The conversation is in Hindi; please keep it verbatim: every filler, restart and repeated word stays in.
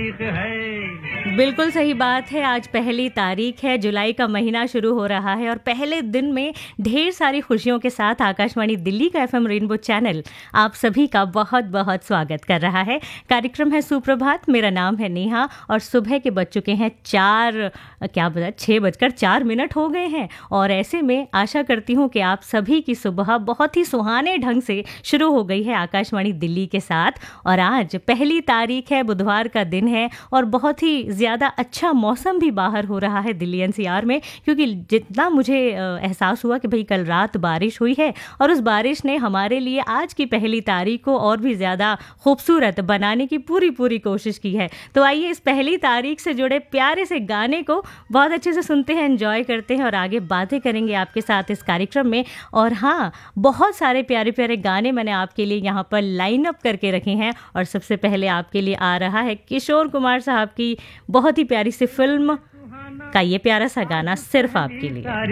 तारीख है। बिल्कुल सही बात है। आज पहली तारीख है, जुलाई का महीना शुरू हो रहा है और पहले दिन में ढेर सारी खुशियों के साथ आकाशवाणी दिल्ली का एफएम रेनबो चैनल आप सभी का बहुत बहुत स्वागत कर रहा है। कार्यक्रम है सुप्रभात, मेरा नाम है नेहा और सुबह के बज चुके हैं चार क्या बजा छः बजकर चार मिनट हो गए हैं और ऐसे में आशा करती हूँ कि आप सभी की सुबह बहुत ही सुहाने ढंग से शुरू हो गई है आकाशवाणी दिल्ली के साथ। और आज पहली तारीख है, बुधवार का दिन है और बहुत ही ज़्यादा अच्छा मौसम भी बाहर हो रहा है दिल्ली एनसीआर में, क्योंकि जितना मुझे एहसास हुआ कि भाई कल रात बारिश हुई है और उस बारिश ने हमारे लिए आज की पहली तारीख को और भी ज़्यादा खूबसूरत बनाने की पूरी पूरी कोशिश की है। तो आइए इस पहली तारीख से जुड़े प्यारे से गाने को बहुत अच्छे से सुनते हैं, एंजॉय करते हैं और आगे बातें करेंगे आपके साथ इस कार्यक्रम में। और हाँ, बहुत सारे प्यारे प्यारे गाने मैंने आपके लिए यहाँ पर लाइन अप करके रखे हैं और सबसे पहले आपके लिए आ रहा है किशोर कुमार साहब की बहुत ही प्यारी सी फिल्म का ये प्यारा सा गाना सिर्फ आपके लिए।